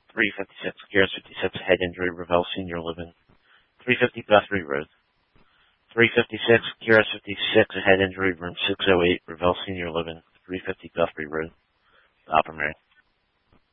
356 QRS 56 head injury, Revelle Senior Living. 350 Guthrie Road. 356 QRS 56 head injury, room 608, Revelle Senior Living. 350 Guthrie Road, Upper Mary.